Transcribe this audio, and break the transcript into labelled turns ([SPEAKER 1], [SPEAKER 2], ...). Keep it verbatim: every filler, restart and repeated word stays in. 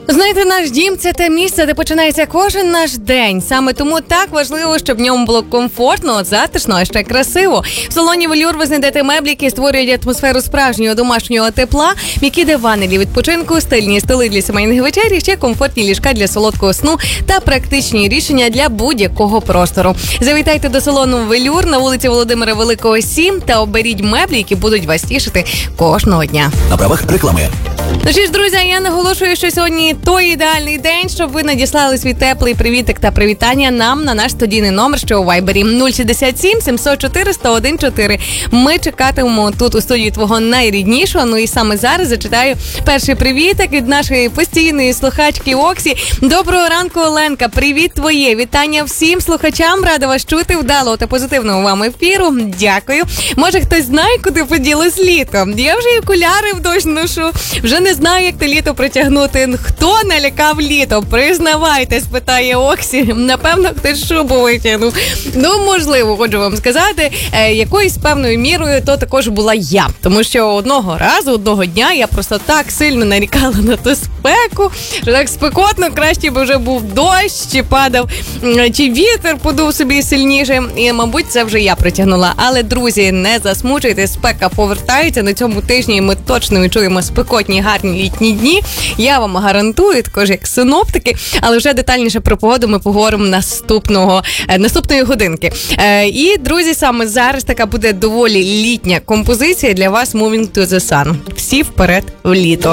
[SPEAKER 1] Знаєте, наш дім – це те місце, де починається кожен наш день. Саме тому так важливо, щоб в ньому було комфортно, затишно, а ще красиво. В салоні «Велюр» ви знайдете меблі, які створюють атмосферу справжнього домашнього тепла, м'які дивани для відпочинку, стильні столи для сімейних вечер, і ще комфортні ліжка для солодкого сну та практичні рішення для будь-якого простору. Завітайте до салону «Велюр» на вулиці Володимира Великого, сім та оберіть меблі, які будуть вас тішити кожного дня.
[SPEAKER 2] На правах реклами.
[SPEAKER 1] Ну що ж, друзі, я наголошую, що сьогодні той ідеальний день, щоб ви надіслали свій теплий привітик та привітання нам на наш студійний номер, що у Вайбері нуль шістдесят сім сімсот чотири сто один чотири. Ми чекатимемо тут у студії твого найріднішого. Ну і саме зараз зачитаю перший привітик від нашої постійної слухачки Оксі. Доброго ранку, Оленка. Привіт твоє. Вітання всім слухачам. Рада вас чути. Вдалого та позитивного вам ефіру. Дякую. Може, хтось знає, куди поділось літо? Я вже і окуляри в дощ ношу. Вже не знаю, як те літо притягнути. Хто налякав літо? Признавайтесь, питає Оксі. Напевно, хтось шубу витягнув. Ну, можливо, хочу вам сказати, е, якоюсь певною мірою то також була я. Тому що одного разу, одного дня я просто так сильно нарікала на ту спеку, що так спекотно, краще б вже був дощ, чи падав, чи вітер подув собі сильніше. І, мабуть, це вже я притягнула. Але, друзі, не засмучуйтесь, спека повертається. На цьому тижні ми точно відчуємо спекотні, гарні літні дні. Я вам гарантую, також як синоптики, але вже детальніше про погоду ми поговоримо наступного, наступної годинки. І, друзі, саме зараз така буде доволі літня композиція для вас «Moving to the Sun». Всі вперед в літо.